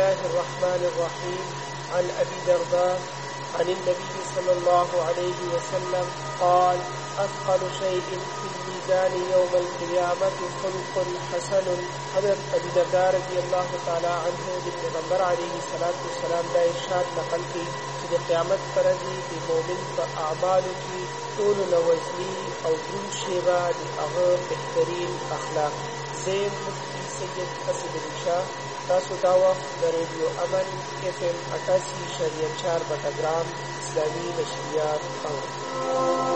الله الرحمن الرحيم عن أبي درداء عن النبي صلى الله عليه وسلم قال أثقل شيء في الميزان يوم القيامة خلق حسن. حضرت ابی درداء رضی اللہ تعالی عنہ د پیغمبر علیه الصلاة والسلام دا ارشاد نقل کی چې د قیامت پر ورځ د مؤمن په اعمالو کې ټولو نه وزني او دروند شی به د هغه بهترین اخلاق. زه مفتی سید اسد علي شاه، تاسو دا وخت د ریډیو امن FM 88.4 بټګرام اسلامي نشریات اورئ.